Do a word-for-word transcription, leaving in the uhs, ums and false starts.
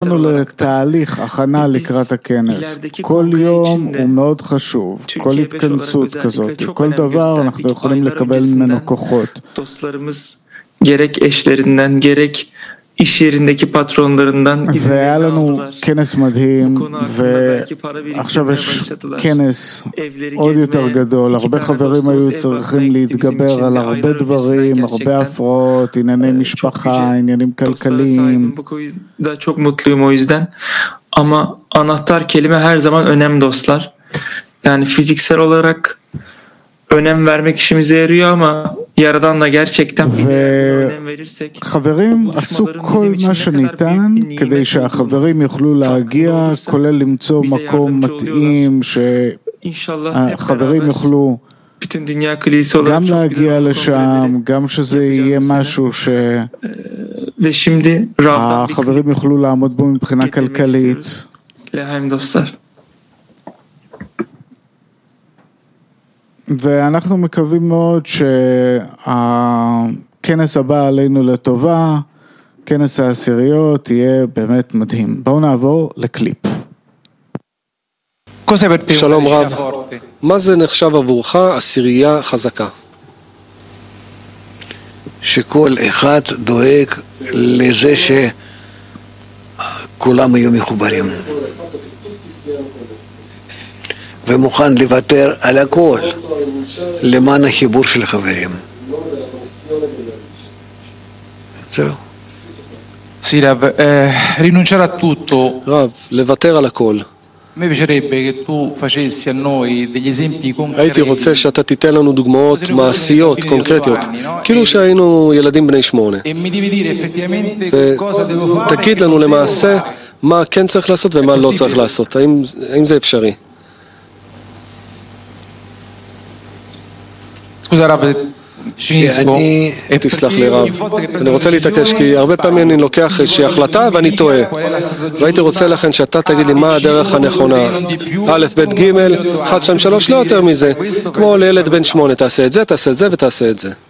הפכנו לתהליך הכנה לקראת הכנס. כל יום הוא מאוד חשוב, כל התכנסות כזאת, כל דבר אנחנו יכולים לקבל ממנו כוחות. gerek eşlerinden gerek iş yerindeki patronlarından והיה לנו כנס מדהים, ועכשיו יש כנס עוד יותר גדול, הרבה חברים היו צריכים להתגבר על הרבה דברים, הרבה הפרעות, ענייני משפחה, עניינים כלכליים. Çok mutluyum o yüzden. Ama anahtar kelime her zaman önem dostlar. Yani fiziksel olarak önem vermek işimize yarıyor ama yaradan da gerçekten bize önem verirsek חברים עשו כל מה שניתן כדי שהחברים יוכלו להגיע, כולל למצוא מקום מתאים שהחברים יוכלו גם להגיע לשם, גם שזה יהיה משהו שהחברים יוכלו לעמוד בו מבחינה כלכלית. ואנחנו מקווים מאוד שהכנס הבא עלינו לטובה, כנס העשיריות, יהיה באמת מדהים. בואו נעבור לקליפ. שלום רב, מה זה נחשב עבורך עשירייה חזקה? שכל אחד דואג לזה שכולם יהיו מחוברים. ומוכן לוותר על הכל למען החיבור של חברים. זהו. Sì, Rav, eh, rinunciare a tutto. רב, לוותר על הכל. Mi piacerebbe che tu facessi a noi degli esempi concreti. הייתי רוצה שאתה תיתן לנו דוגמאות מעשיות, קונקרטיות, כאילו שהיינו ילדים בני שמונה. ותגיד לנו למעשה מה כן צריך לעשות ומה לא צריך לעשות. האם, האם זה אפשרי? תסלח לי רב, אני רוצה להתעקש כי הרבה פעמים אני לוקח איזושהי החלטה ואני טועה, והייתי רוצה לכן שאתה תגיד לי מה הדרך הנכונה, א', ב', ג', אחת, שתיים, שלוש, לא יותר מזה, כמו לילד בן שמונה, תעשה את זה, תעשה את זה ותעשה את זה.